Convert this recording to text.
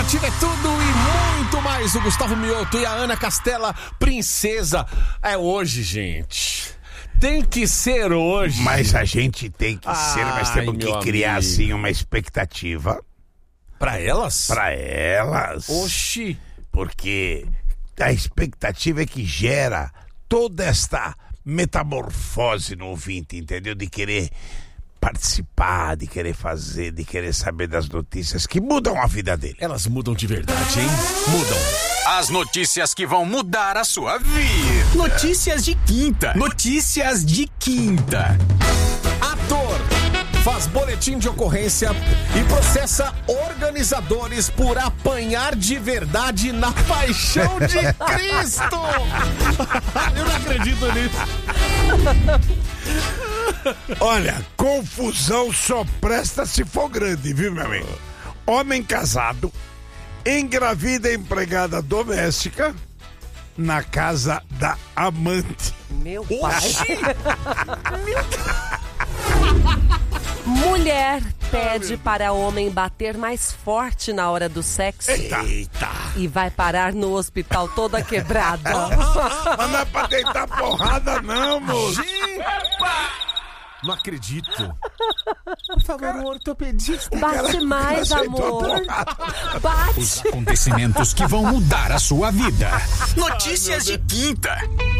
Nativa é tudo e muito mais. O Gustavo Mioto e a Ana Castela, princesa. É hoje, gente. Tem que ser hoje. Mas a gente tem que ser, mas temos que criar, assim, uma expectativa. Pra elas? Pra elas. Oxi. Porque a expectativa é que gera toda esta metamorfose no ouvinte, entendeu? De querer participar, de querer fazer, de querer saber das notícias que mudam a vida dele. Elas mudam de verdade, hein? Mudam. As notícias que vão mudar a sua vida. Notícias de quinta. Notícias de quinta. Ator faz boletim de ocorrência e processa organizadores por apanhar de verdade na Paixão de Cristo. Eu não acredito nisso. Olha, confusão só presta se for grande, viu, meu amigo? Homem casado engravida a empregada doméstica na casa da amante. Meu pai. Mulher pede para homem bater mais forte na hora do sexo. Eita! E vai parar no hospital toda quebrada. Mas não é pra deitar porrada não, moço. Não acredito. Por favor, o ortopedista. Bate mais, amor. Bate. Os acontecimentos que vão mudar a sua vida. Notícias de quinta.